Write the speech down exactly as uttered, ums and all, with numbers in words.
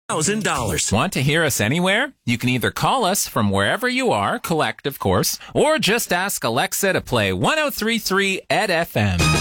thousand dollars. Want to hear us anywhere? You can either call us from wherever you are, collect, of course, or just ask Alexa to play one oh three point three E D F M.